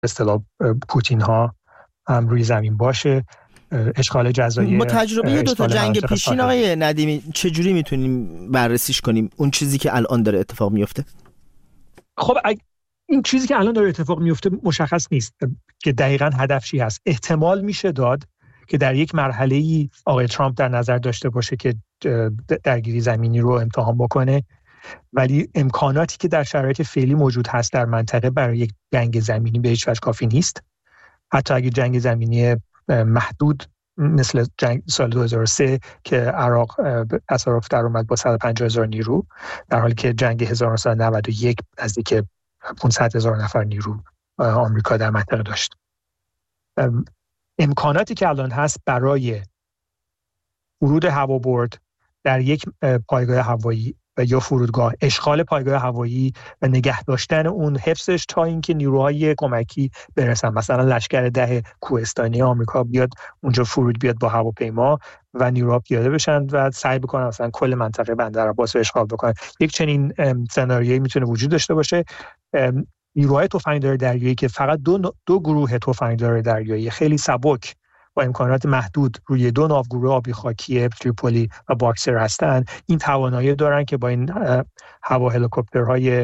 اصطلاح پوتین ها هم روی زمین باشه. اشغال جزایر با تجربه دو تا جنگ پیشین آقای ندیمی چجوری میتونیم بررسیش کنیم اون چیزی که الان داره اتفاق میفته؟ خب این چیزی که الان داره اتفاق میفته مشخص نیست که دقیقاً هدف چی هست. احتمال میشه داد که در یک مرحله‌ای آقای ترامپ در نظر داشته باشه که درگیری زمینی رو امتحان بکنه، ولی امکاناتی که در شرایط فعلی موجود هست در منطقه برای یک جنگ زمینی به هیچ وجه کافی نیست. حتی اگه جنگ زمینی محدود مثل جنگ سال 2003 که عراق تصرف در اومد با 150,000 نیرو، در حالی که جنگ 1991 نزدیک 500,000 نفر نیرو آمریکا در منطقه داشت. امکاناتی که الان هست برای ورود هوابرد در یک پایگاه هوایی و یا فرودگاه، اشغال پایگاه هوایی و نگه داشتن اون، حفظش تا اینکه نیروهای کمکی برسن، مثلا لشکر 10 کوهستانی آمریکا بیاد اونجا فرود بیاد با هواپیما و نیروها پیاده بشن و سعی بکنن مثلا کل منطقه بندر عباس رو اشغال بکنن. یک چنین سناریویی میتونه وجود داشته باشه. نیروهای تفنگدار دریایی که فقط دو گروه تفنگدار دریایی خیلی سبک با امکانات محدود روی دو ناوگروه آبی خاکی تریپولی و باکسر هستن، این توانایی دارن که با این هوا هلیکوپترهای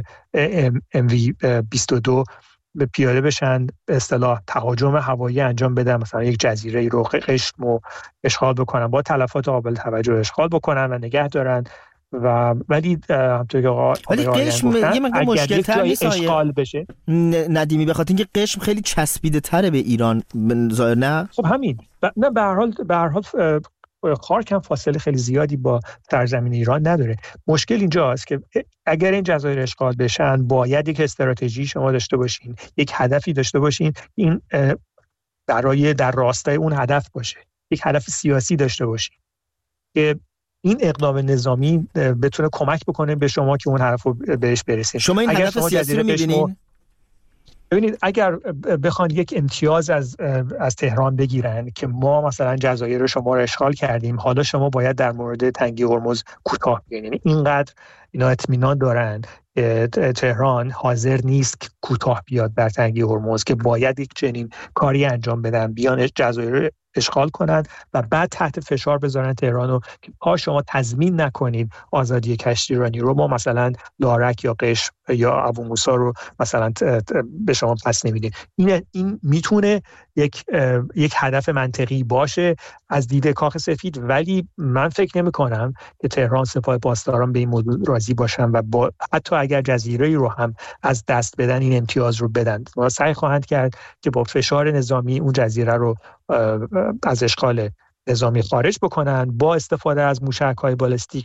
MV-22 به پیاده بشن، به اصطلاح تهاجم هوایی انجام بدن، مثلا یک جزیره رو قشم و اشغال بکنن، با تلفات قابل توجه اشغال بکنن و نگه دارن. و ولی همونطور که ولی قشم یه مقدار مشکل تر نیست اشغال بشه ندیمی، بخاطر اینکه قشم خیلی چسبیده تره به ایران نه؟ خب همین نه، به هر حال خارک هم فاصله خیلی زیادی با سرزمین ایران نداره. مشکل اینجاست که اگر این جزایر اشغال بشن باید یک استراتژی شما داشته باشین، یک هدفی داشته باشین، این برای در راستای اون هدف باشه، یک هدف سیاسی داشته باشین که این اقدام نظامی بتونه کمک بکنه به شما که اون هدف رو بهش برسید. شما این هدف سیاسی رو می‌بینید؟ ببینید اگر بخوان یک امتیاز از تهران بگیرن که ما مثلا جزایر شما رو اشغال کردیم، حالا شما باید در مورد تنگی هرمز کوتاه بیاین، یعنی اینقدر اینا اطمینان دارن تهران حاضر نیست که کوتاه بیاد بر تنگی هرمز که باید یک چنین کاری انجام بدن، بیان جزایر اشغال کنن و بعد تحت فشار بذارن تهران رو که شما تضمین نکنید آزادی کشتیرانی رو، ما مثلا لارک یا قشم یا ابو موسی رو مثلا به شما پس نمیدیم. این میتونه یک هدف منطقی باشه از دید کاخ سفید، ولی من فکر نمی کنم که تهران سپاه پاسداران به این موضوع راضی باشن و حتی اگر جزیره‌ای رو هم از دست بدن این امتیاز رو بدن، ما سعی خواهند کرد که با فشار نظامی اون جزیره رو از اشغال نظامی خارج بکنن، با استفاده از موشک‌های بالستیک،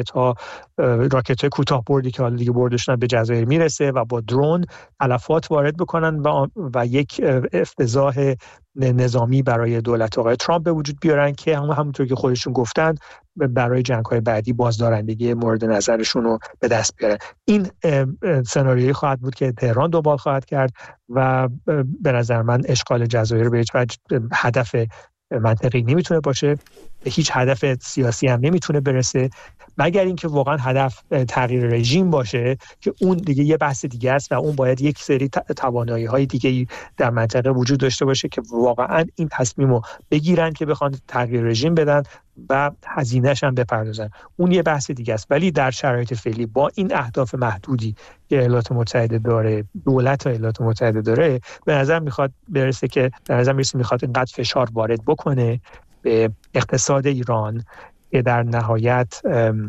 راکت‌های کوتاه بردی که حالا دیگه بردشون به جزایر میرسه و با درون تلفات وارد بکنن و یک افتضاح نظامی برای دولت آقای ترامپ به وجود بیارن که همونطور که خودشون گفتن برای جنگ‌های بعدی بازدارندگی مورد نظرشون رو به دست بیارن. این سناریویی خواهد بود که تهران دنبال خواهد کرد و به نظر من اشغال جزایر به هیچ وجه هدف منطقی نمیتونه باشه، به هیچ هدف سیاسی هم نمیتونه برسه، مگر اینکه واقعا هدف تغییر رژیم باشه که اون دیگه یه بحث دیگه است و اون باید یک سری توانایی‌های دیگه در منطقه وجود داشته باشه که واقعا این تصمیمو بگیرن که بخوان تغییر رژیم بدن و هزینه‌اش هم بپردازن. اون یه بحث دیگه است. ولی در شرایط فعلی با این اهداف محدودی که ایالات متحده داره، دولت ایالات متحده داره، به نظر میخواد میخواد اینقدر فشار وارد بکنه به اقتصاد ایران که در نهایت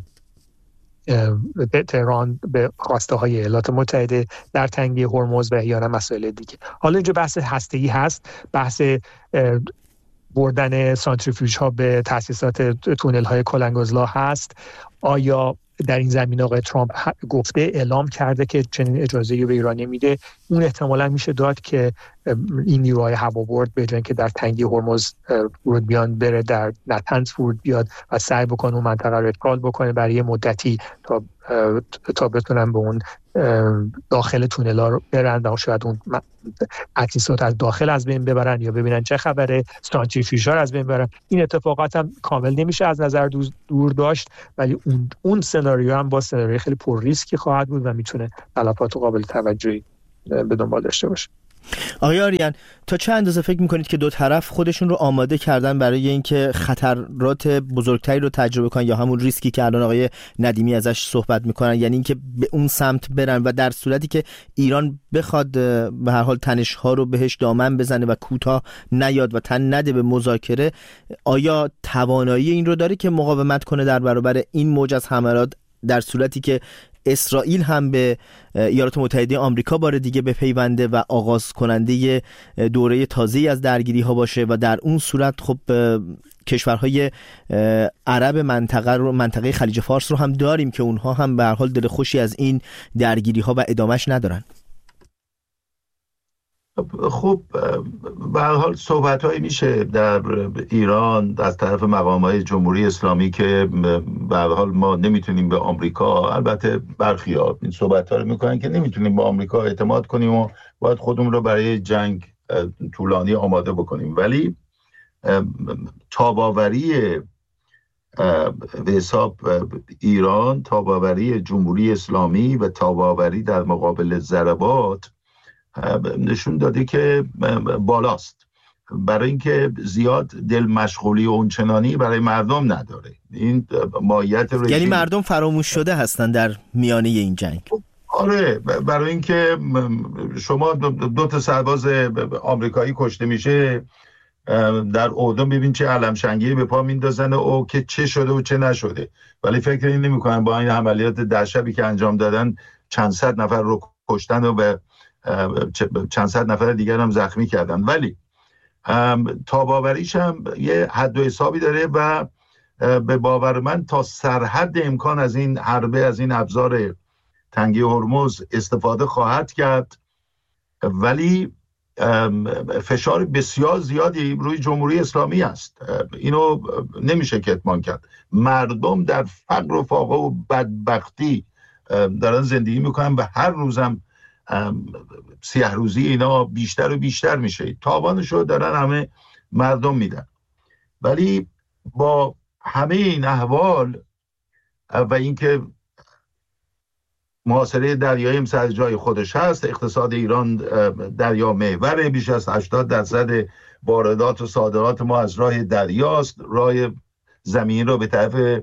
تهران به خواسته های ایالات متحده در تنگی هرمز و احیانا مسائل دیگه. حالا اینجا بحث هسته‌ای هست، بحث بردن سانتریفیوژ ها به تأسیسات تونل های کلنگوزلا هست. آیا در این زمینه آقای ترامپ گفته، اعلام کرده که چنین اجازه‌ای به ایران نمیده؟ اون احتمالاً میشه داد که این نیروهای هوابرد به جای اینکه در تنگی هرمز فرود بیان، بره در نتنز فرود بیاد و سعی بکنه اون منطقه رو اشغال بکنه برای یه مدتی تا بتونن به اون داخل تونل ها رو برن و شاید اون تأسیسات از داخل از بین ببرن یا ببینن چه خبره، سانتریفیوژ ها از بین ببرن. این اتفاقات هم کامل نمیشه از نظر دور داشت، ولی اون سناریو هم با سناریوی خیلی پر ریسکی خواهد بود و میتونه تلفات قابل توجهی به دنبال داشته باشه. آقای آریان، تا چه اندازه فکر میکنید که دو طرف خودشون رو آماده کردن برای اینکه خطرات بزرگتری رو تجربه کنن، یا همون ریسکی که الان آقای ندیمی ازش صحبت میکنن، یعنی اینکه به اون سمت برن و در صورتی که ایران بخواد به هر حال تنش‌ها رو بهش دامن بزنه و کوتاه نیاد و تن نده به مذاکره، آیا توانایی این رو داره که مقاومت کنه در برابر این موج از حملات، در صورتی که اسرائیل هم به ایالات متحده آمریکا بار دیگه بپیونده و آغاز کننده دوره تازه‌ای از درگیری ها باشه و در اون صورت خب کشورهای عرب منطقه خلیج فارس رو هم داریم که اونها هم به هر حال دل خوشی از این درگیری ها و ادامش ندارن. خب به هر حال صحبت‌هایی میشه در ایران از طرف مقام‌های جمهوری اسلامی که به هر حال ما نمیتونیم به آمریکا، البته برخی‌ها این صحبت‌ها رو میکنن که نمیتونیم به آمریکا اعتماد کنیم و باید خودمون رو برای جنگ طولانی آماده بکنیم، ولی تاباوری به حساب ایران، تاباوری جمهوری اسلامی و تاباوری در مقابل ضربات نشون داده که بالاست، برای اینکه زیاد دل مشغولی و اونچنانی برای مردم نداره. این ماهیت رژیم، یعنی مردم فراموش شده هستن در میانه این جنگ. آره، برای اینکه شما دو تا سرباز آمریکایی کشته میشه در اردن، ببین چه علمشنگی به پا میندازن و که چه شده و چه نشده، ولی فکر این نمی‌کنن با این عملیات دهشتی که انجام دادن چند صد نفر رو کشتن و به چند صد نفر دیگر هم زخمی کردن. ولی تاباوریش هم یه حد و حسابی داره و به باور من تا سرحد امکان از این حربه، از این ابزار تنگی هرمز استفاده خواهد کرد، ولی فشار بسیار زیادی روی جمهوری اسلامی است. اینو نمیشه کتمان کرد. مردم در فقر و فاقه و بدبختی دارن زندگی میکنن و هر روزم سیاه روزی اینا بیشتر و بیشتر میشه، تاوانشو دارن همه مردم میدن. ولی با همه این احوال و اینکه محاصره دریایی هم سر جای خودش هست، اقتصاد ایران دریا محوره، بیش از 80% واردات و صادرات ما از راه دریاست، راه زمین رو به طرف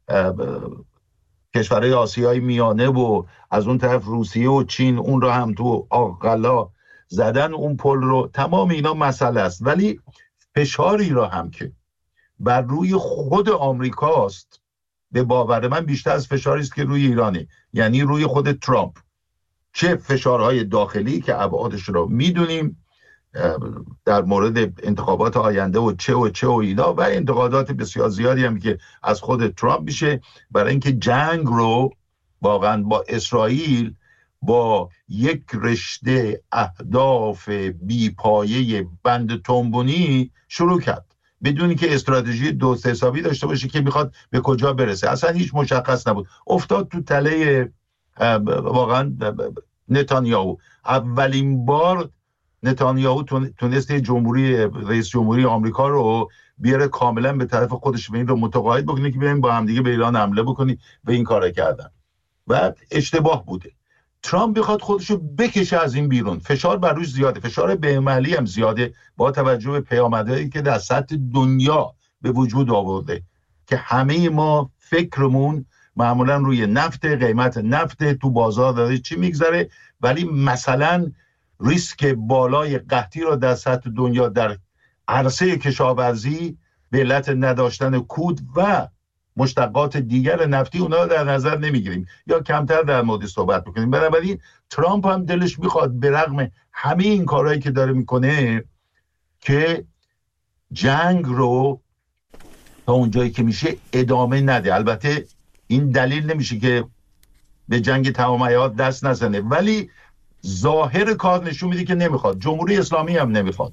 کشورهای آسیای میانه و از اون طرف روسیه و چین اون رو هم تو آغلا زدن، اون پل رو، تمام اینا مسئله است. ولی فشاری را هم که بر روی خود آمریکاست، به باور من بیشتر از فشاری است که روی ایرانه، یعنی روی خود ترامپ. چه فشارهای داخلی که ابعادش رو میدونیم در مورد انتخابات آینده و چه و اینا، و انتقادات بسیار زیادی هم که از خود ترامپ میشه برای اینکه جنگ رو واقعا با اسرائیل با یک رشته اهداف بیپایه بند تنبونی شروع کرد، بدونی که استراتژی دوست حسابی داشته باشه که میخواد به کجا برسه. اصلا هیچ مشخص نبود، افتاد تو تله واقعا نتانیاهو. اولین بار نتانیاهو تونست رئیس جمهوری آمریکا رو بیاره کاملا به طرف خودش، به این رو متقاعد بکنه که بیایم با هم دیگه به ایران حمله بکنی، به این کارا کردن و اشتباه بوده. ترامپ بخواد خودش رو بکشه از این بیرون، فشار بر روش زیاده، فشار بین‌المللی هم زیاده، با توجه به پیامدهایی که در سطح دنیا به وجود آورده که همه ما فکرمون معمولا روی نفت، قیمت نفت تو بازار داره چی میگذره، ولی مثلا ریسک بالای قحطی را در سطح دنیا در عرصه کشاورزی به علت نداشتن کود و مشتقات دیگر نفتی اونا در نظر نمیگیریم یا کمتر در مورد صحبت بکنیم. بنابراین ترامپ هم دلش میخواد به رغم همه این کارهایی که داره میکنه که جنگ رو تا اونجایی که میشه ادامه نده. البته این دلیل نمیشه که به جنگ تمام عیار دست نزنه، ولی ظاهر کار نشون میده که نمیخواد. جمهوری اسلامی هم نمیخواد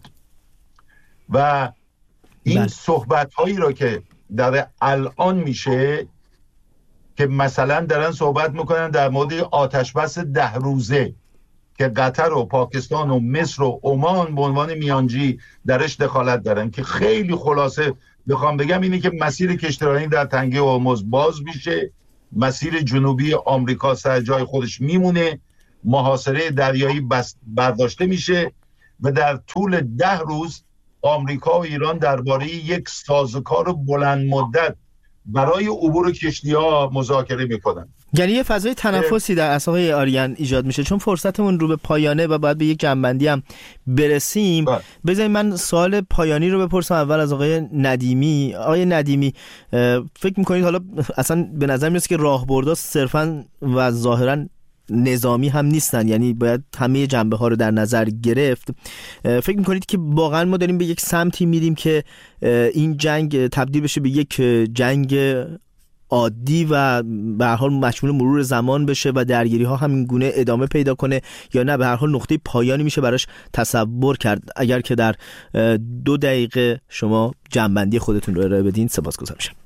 و این صحبت هایی را که در الان میشه که مثلا دارن صحبت میکنن در مورد آتش بس 10 روزه که قطر و پاکستان و مصر و عمان به عنوان میانجی درش دخالت دارن، که خیلی خلاصه بخوام بگم اینه که مسیر کشتیرانی در تنگه هرمز باز میشه، مسیر جنوبی آمریکا سر جای خودش میمونه، محاصره دریایی برداشته میشه و در طول 10 روز آمریکا و ایران درباره یک سازوکار بلند مدت برای عبور کشتی‌ها مذاکره می‌کنند. یعنی یه فضای تنفسی در اساقای آریان ایجاد میشه. چون فرصتمون رو به پایانه و باید به یک جنبندی هم برسیم، بذارید من سوال پایانی رو بپرسم اول از آقای ندیمی. آقای ندیمی، فکر میکنید حالا اصلا به نظر میاد که راهبردها صرفاً و ظاهراً نظامی هم نیستن، یعنی باید همه جنبه ها رو در نظر گرفت، فکر میکنید که واقعا ما داریم به یک سمتی میریم که این جنگ تبدیل بشه به یک جنگ عادی و به هر حال مشمول مرور زمان بشه و درگیری ها همین گونه ادامه پیدا کنه، یا نه به هر حال نقطه پایانی میشه براش تصور کرد؟ اگر که در 2 دقیقه شما جنبندی خودتون رو ارائه بدین سپاسگزار میشم.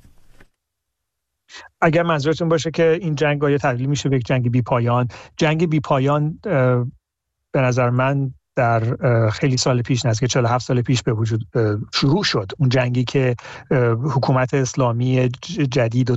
اگر منظورتون باشه که این جنگ آیا تبدیل میشه به یک جنگ بی پایان، جنگ بی پایان به نظر من در خیلی سال پیش، نزدیک 47 سال پیش به وجود شروع شد. اون جنگی که حکومت اسلامی جدید و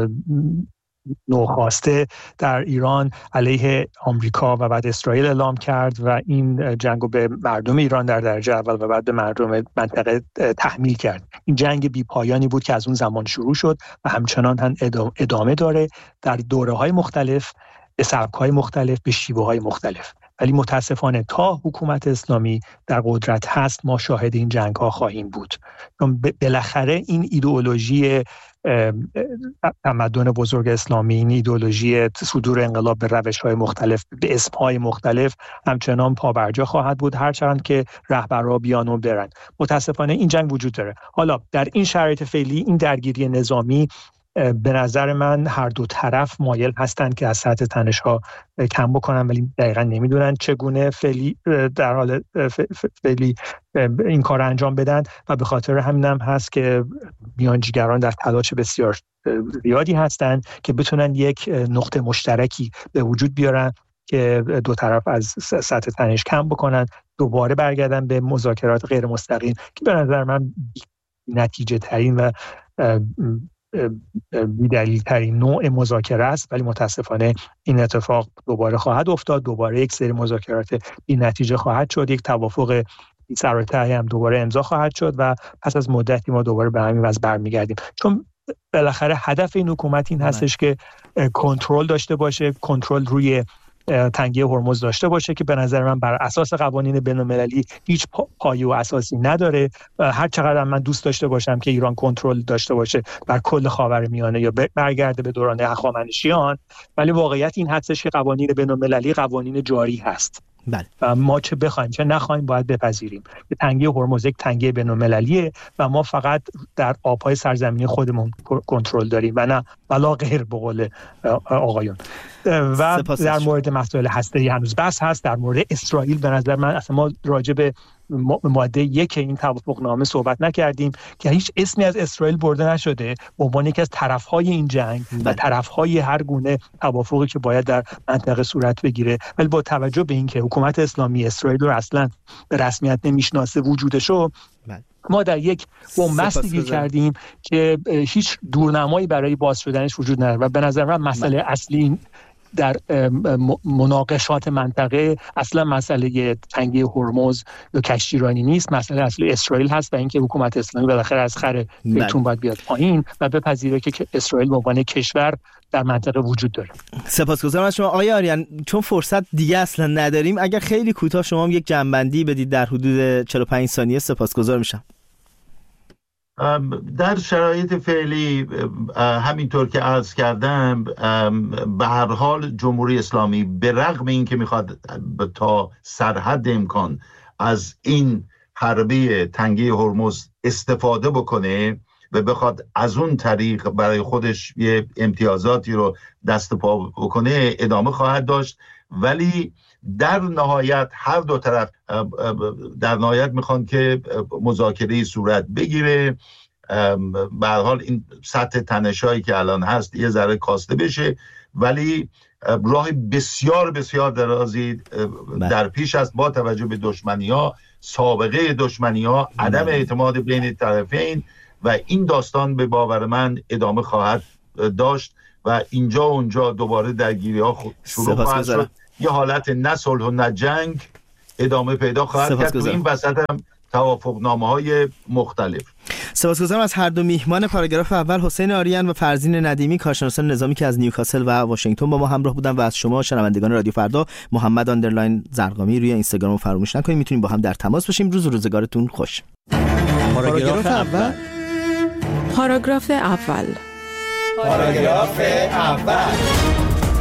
نوخاسته در ایران علیه آمریکا و بعد اسرائیل اعلام کرد و این جنگ رو به مردم ایران در درجه اول و بعد به مردم منطقه تحمیل کرد. این جنگ بی پایانی بود که از اون زمان شروع شد و همچنان هم ادامه داره در دوره‌های مختلف، به سبک‌های مختلف، به شیوه‌های مختلف. ولی متاسفانه تا حکومت اسلامی در قدرت هست ما شاهد این جنگ‌ها خواهیم بود. بالاخره این ایدئولوژی تمدن بزرگ اسلامی، این ایدئولوژی صدور انقلاب به روش‌های مختلف، به اسم‌های مختلف همچنان پابرجا خواهد بود هرچند که رهبرها بیان و برن. متاسفانه این جنگ وجود داره. حالا در این شرایط فعلی این درگیری نظامی به نظر من هر دو طرف مایل هستند که از سطح تنش‌ها کم بکنن، ولی دقیقاً نمیدونن چگونه در حال فعلی این کار انجام بدن و به خاطر همین هم هست که میانجیگران در تلاش بسیار زیادی هستند که بتونن یک نقطه مشترکی به وجود بیارن که دو طرف از سطح تنش کم بکنن، دوباره برگردن به مذاکرات غیر مستقیم که به نظر من نتیجه ترین و بی‌دلیل ترین نوع مذاکره است. ولی متاسفانه این اتفاق دوباره خواهد افتاد، دوباره یک سری مذاکرات بی نتیجه خواهد شد، یک توافق بی سر و ته هم دوباره امضا خواهد شد و پس از مدتی ما دوباره به همین وضع برمیگردیم. چون بالاخره هدف این حکومت این هستش که کنترل داشته باشه، کنترل روی تنگه هرمز داشته باشه که به نظر من بر اساس قوانین بین‌المللی هیچ پایه و اساسی نداره. هر چقدر من دوست داشته باشم که ایران کنترل داشته باشه بر کل خاورمیانه یا برگرده به دوران هخامنشیان، ولی واقعیت این هستش که قوانین بین‌المللی قوانین جاری هست. بله. و ما چه بخوایم چه نخوایم باید بپذیریم که تنگه هرمز یک تنگه بین‌المللیه و ما فقط در آب‌های سرزمینی خودمون کنترل داریم و نه ولا غیر، به قول آقایون. و در مورد مسائل هسته‌ای هنوز بحث هست. در مورد اسرائیل به نظر من اصلا ما راجع به ماده 1 این توافقنامه صحبت نکردیم که هیچ اسمی از اسرائیل برده نشده به عنوان یکی از طرف‌های این جنگ و طرف‌های هر گونه توافقی که باید در منطقه صورت بگیره. ولی با توجه به اینکه حکومت اسلامی اسرائیل رو اصلا به رسمیت نمیشناسه وجودشو، ما در یک بنبستی کردیم که هیچ دورنمایی برای باز شدنش وجود نداره و به نظر من مسئله اصلی در مناقشات منطقه اصلا مسئله تنگه هرمز یا کشتیرانی نیست، مسئله اصلی اسرائیل هست و اینکه حکومت اسلامی بالاخره از خر پیتون باید بیاد پایین و بپذیره که اسرائیل به عنوان کشور در منطقه وجود داره. سپاسگزارم از شما آقای آریان. چون فرصت دیگه اصلا نداریم، اگر خیلی کوتاه شما هم یک جنبندی بدید در حدود 45 ثانیه سپاسگزار میشم. در شرایط فعلی همینطور که عرض کردم، به هر حال جمهوری اسلامی به رغم این که میخواد تا سرحد امکان از این حربه تنگه هرمز استفاده بکنه و بخواد از اون طریق برای خودش یه امتیازاتی رو دست پا بکنه ادامه خواهد داشت. ولی در نهایت هر دو طرف در نهایت میخوان که مذاکره صورت بگیره، به هر حال این سطح تنشایی که الان هست یه ذره کاسته بشه، ولی راه بسیار بسیار درازی در پیش است با توجه به دشمنی‌ها، سابقه دشمنی‌ها، عدم اعتماد بین طرفین و این داستان به باور من ادامه خواهد داشت و اینجا و اونجا دوباره درگیری‌ها شروع خواهد شد. یه حالت نه صلح و نه جنگ ادامه پیدا خواهد کرد. تو این وسط هم توافقنامه‌های مختلف. سپاسگزارم از هر دو میهمان پاراگراف اول، حسین آریان و فرزین ندیمی، کارشناسان نظامی که از نیوکاسل و واشنگتن با ما همراه بودن، و از شما شنوندگان رادیو فردا محمد زرقامی روی اینستاگرام رو فراموش نکنید. میتونیم با هم در تماس باشیم. روز و روزگارتون خوش. پاراگراف اول. پاراگراف اول. پاراگراف اول.